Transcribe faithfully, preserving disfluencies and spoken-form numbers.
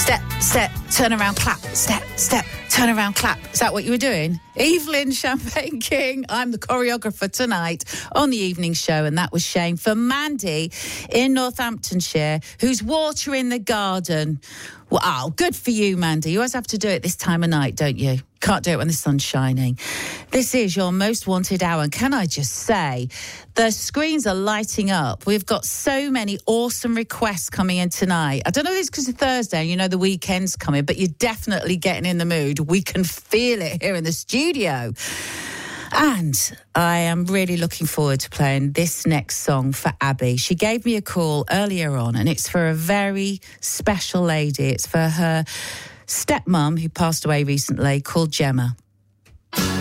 Step, step, turn around, clap. Step, step, turn around, clap. Is that what you were doing? Evelyn Champagne King. I'm the choreographer tonight on the evening show, and that was Shane for Mandy in Northamptonshire, who's watering the garden. Wow, good for you, Mandy. You always have to do it this time of night, don't you? Can't do it when the sun's shining. This is your most wanted hour, and can I just say, the screens are lighting up. We've got so many awesome requests coming in tonight. I don't know if it's because it's Thursday, you know the weekend's coming, but you're definitely getting in the mood. We can feel it here in the studio. And I am really looking forward to playing this next song for Abby. She gave me a call earlier on, and it's for a very special lady. It's for her stepmom who passed away recently, called Gemma.